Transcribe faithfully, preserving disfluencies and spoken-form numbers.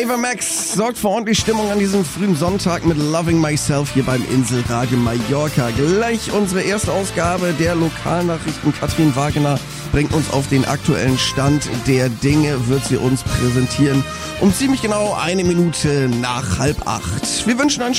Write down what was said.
Ava Max sorgt für ordentlich Stimmung an diesem frühen Sonntag mit Loving Myself hier beim Inselradio Mallorca. Gleich unsere erste Ausgabe der Lokalnachrichten. Katrin Wagner bringt uns auf den aktuellen Stand der Dinge, wird sie uns präsentieren um ziemlich genau eine Minute nach halb acht. Wir wünschen einen